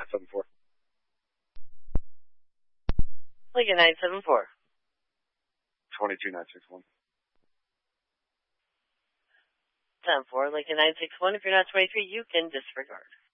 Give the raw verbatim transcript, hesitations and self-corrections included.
nine seven four. Lincoln nine seven four. twenty-two nine six one. ten four, Lincoln nine six one. If you're not twenty-three, you can disregard.